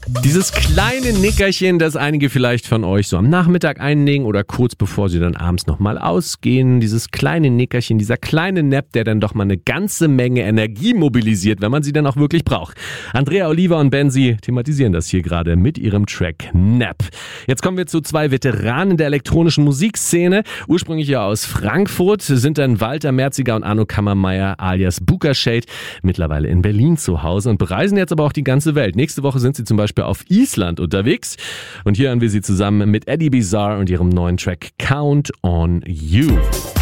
Dieses kleine Nickerchen, das einige vielleicht von euch so am Nachmittag einlegen oder kurz bevor sie dann abends nochmal ausgehen. Dieses kleine Nickerchen, dieser kleine Nap, der dann doch mal eine ganze Menge Energie mobilisiert, wenn man sie dann auch wirklich braucht. Andrea Oliva und Benzi thematisieren das hier gerade mit ihrem Track Nap. Jetzt kommen wir zu zwei Veteranen der elektronischen Musikszene. Ursprünglich ja aus Frankfurt sind dann Walter Merziger und Arno Kammermeier alias Booker Shade mittlerweile in Berlin zu Hause und bereisen jetzt aber auch die ganze Welt. Nächste Woche sind sie zum Beispiel auf Island unterwegs. Und hier hören wir sie zusammen mit Eddie Bizarre und ihrem neuen Track Count on You.